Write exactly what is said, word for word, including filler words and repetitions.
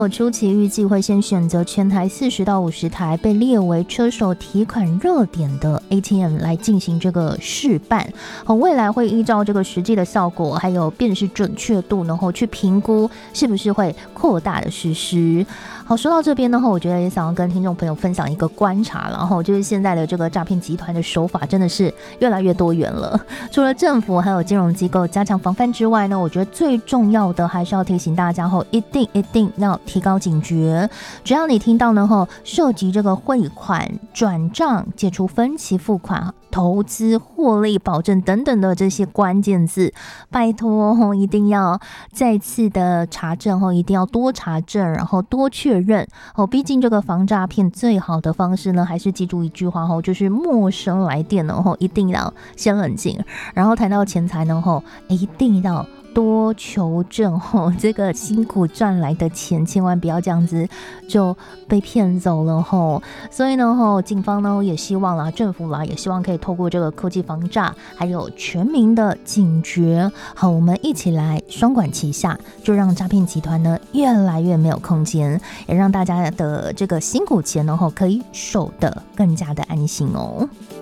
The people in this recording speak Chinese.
初期预计会先选择全台四十到五十台被列为车手提款热点的 A T M 来进行这个试办，未来会依照这个实际的效果还有辨识准确度，然后去评估是不是会扩大的实施。好，说到这边呢，我觉得也想要跟听众朋友分享一个观察，然后就是现在的这个诈骗集团的手法真的是越来越多元了。除了政府还有金融机构加强防范之外呢，我觉得最重要的还是要提醒大家后，一定一定要提高警觉。只要你听到呢后涉及这个汇款、转账、解除分期付款、投资、获利保证等等的这些关键字，拜托吼，一定要再次的查证吼，一定要多查证，然后多确认哦。毕竟这个防诈骗最好的方式呢，还是记住一句话吼，就是陌生来电呢吼，一定要先冷静。然后谈到钱财呢吼，一定要多求证吼，这个辛苦赚来的钱千万不要这样子就被骗走了吼。所以呢吼，警方呢也希望啦，政府啦也希望可以透过这个科技防诈，还有全民的警觉，好，我们一起来双管齐下，就让诈骗集团呢越来越没有空间，也让大家的这个辛苦钱呢吼可以守得更加的安心哦。